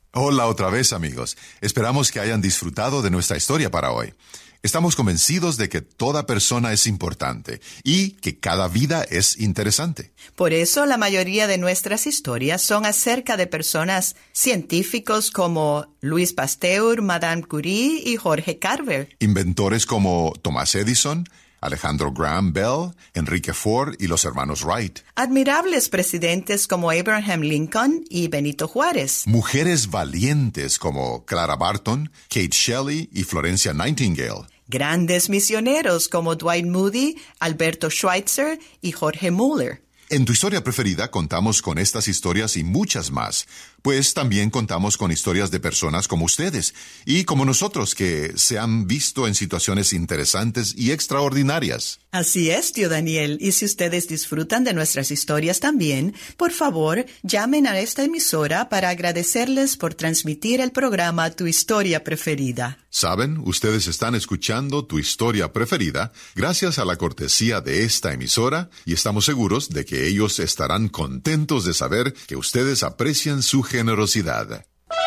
Hola otra vez, amigos. Esperamos que hayan disfrutado de nuestra historia para hoy. Estamos convencidos de que toda persona es importante y que cada vida es interesante. Por eso la mayoría de nuestras historias son acerca de personas científicos como Louis Pasteur, Madame Curie y Jorge Carver. Inventores como Thomas Edison, Alejandro Graham Bell, Enrique Ford y los hermanos Wright. Admirables presidentes como Abraham Lincoln y Benito Juárez. Mujeres valientes como Clara Barton, Kate Shelley y Florencia Nightingale. Grandes misioneros como Dwight Moody, Alberto Schweitzer y Jorge Muller. En tu historia preferida contamos con estas historias y muchas más, pues también contamos con historias de personas como ustedes y como nosotros que se han visto en situaciones interesantes y extraordinarias. Así es, tío Daniel, y si ustedes disfrutan de nuestras historias también, por favor, llamen a esta emisora para agradecerles por transmitir el programa Tu Historia Preferida. Saben, ustedes están escuchando Tu Historia Preferida gracias a la cortesía de esta emisora y estamos seguros de que ellos estarán contentos de saber que ustedes aprecian su generosidad.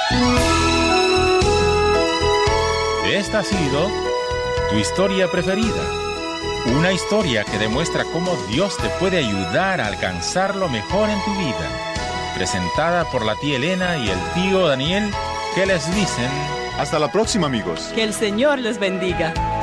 Esta ha sido Tu Historia Preferida. Una historia que demuestra cómo Dios te puede ayudar a alcanzar lo mejor en tu vida. Presentada por la tía Elena y el tío Daniel, que les dicen... Hasta la próxima, amigos. Que el Señor les bendiga.